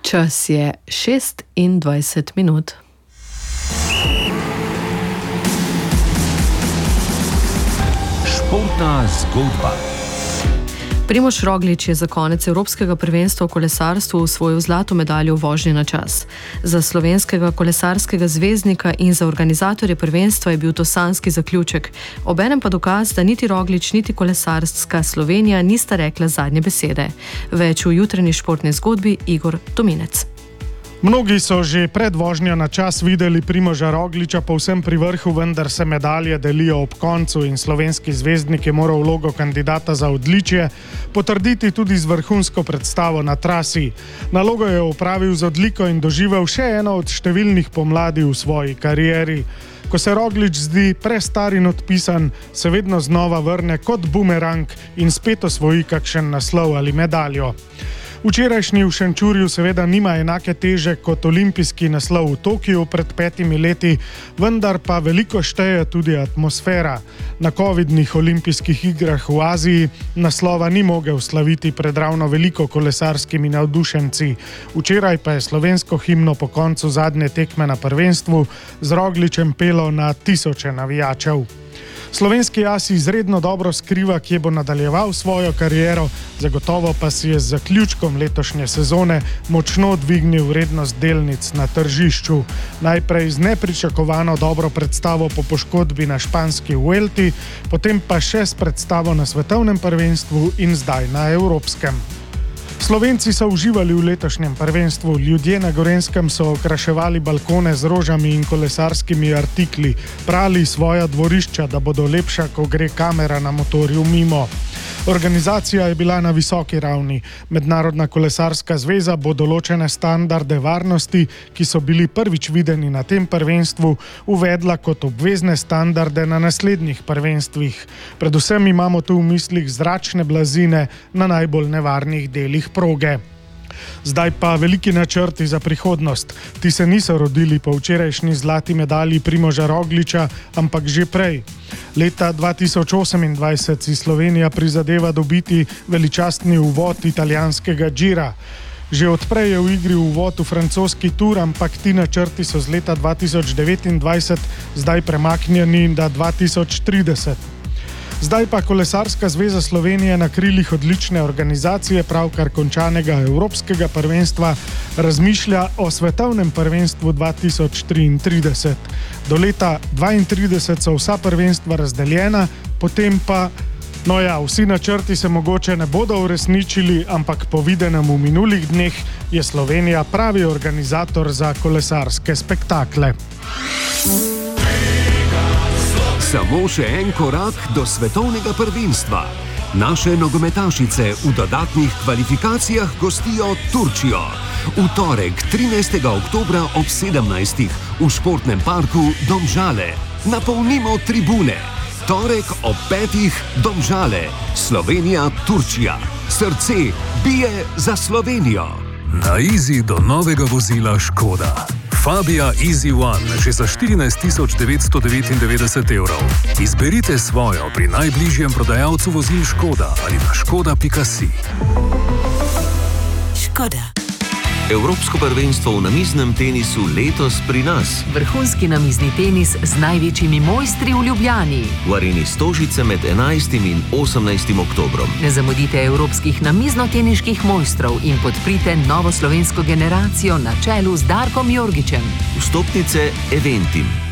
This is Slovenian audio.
Čas je 26 minut. Športna zgodba. Primož Roglič je za konec Evropskega prvenstva v kolesarstvu osvojil zlato medaljo v vožnji na čas. Za slovenskega kolesarskega zvezdnika in za organizatorje prvenstva je bil to sanjski zaključek. Obenem pa dokaz, da niti Roglič, niti kolesarska Slovenija nista rekla zadnje besede. Več v jutranji športni zgodbi Igor Tominec. Mnogi so že pred vožnjo na čas videli Primoža Rogliča povsem pri vrhu, vendar se medalje delijo ob koncu in slovenski zvezdnik je moral vlogo kandidata za odličje potrditi tudi z vrhunsko predstavo na trasi. Nalogo je opravil z odliko in doživel še eno od številnih pomladi v svoji karieri. Ko se Roglič zdi prestar in odpisan, se vedno znova vrne kot bumerang in spet osvoji kakšen naslov ali medaljo. Včerajšnji v Šenčurju seveda nima enake teže kot olimpijski naslov v Tokiu pred 5 leti, vendar pa veliko šteje tudi atmosfera. Na covidnih olimpijskih igrah v Aziji naslova ni mogel slaviti pred ravno veliko kolesarskimi navdušenci. Včeraj pa je slovensko himno po koncu zadnje tekme na prvenstvu z Rogličem pelo na tisoče navijačev. Slovenski as izredno dobro skriva, kje bo nadaljeval svojo kariero, zagotovo pa si je z zaključkom letošnje sezone močno dvignil vrednost delnic na tržišču. Najprej z nepričakovano dobro predstavo po poškodbi na španski Vuelti, potem pa še s predstavo na svetovnem prvenstvu in zdaj na evropskem. Slovenci so uživali v letošnjem prvenstvu. Ljudje na Gorenjskem so okraševali balkone z rožami in kolesarskimi artikli, prali svoja dvorišča, da bodo lepša, ko gre kamera na motorju mimo. Organizacija je bila na visoki ravni. Mednarodna kolesarska zveza bo določene standarde varnosti, ki so bili prvič videni na tem prvenstvu, uvedla kot obvezne standarde na naslednjih prvenstvih. Predvsem imamo tu v mislih zračne blazine na najbolj nevarnih delih proge. Zdaj pa veliki načrti za prihodnost. Ti se niso rodili po včerajšnji zlati medalji Primoža Rogliča, ampak že prej. Leta 2028 si Slovenija prizadeva dobiti veličastni uvod italijanskega Gira. Že odprej je v igri uvod v francoski Tour, ampak ti načrti so z leta 2029 zdaj premaknjeni na 2030. Zdaj pa Kolesarska zveza Slovenije na krilih odlične organizacije pravkar končanega Evropskega prvenstva razmišlja o svetovnem prvenstvu 2033. Do leta 2032 so vsa prvenstva razdeljena, potem pa, vsi načrti se mogoče ne bodo uresničili, ampak po videnem v minulih dneh je Slovenija pravi organizator za kolesarske spektakle. Samo še en korak do svetovnega prvenstva. Naše nogometašice v dodatnih kvalifikacijah gostijo Turčijo. V torek 13. oktobra ob 17. v športnem parku Domžale. Napolnimo tribune. Torek ob 5. Domžale. Slovenija, Turčija. Srce bije za Slovenijo. Na Easy do novega vozila Škoda. Fabia Easy One že za 14 999 evrov. Izberite svojo pri najbližjem prodajalcu vozil Škoda ali na škoda.si. Škoda. Evropsko prvenstvo v namiznem tenisu letos pri nas. Vrhunski namizni tenis z največjimi mojstri v Ljubljani. V areni Stožice med 11. in 18. oktobrom. Ne zamudite evropskih namizno-teniških mojstrov in podprite novo slovensko generacijo na čelu z Darkom Jorgičem. Vstopnice Eventim.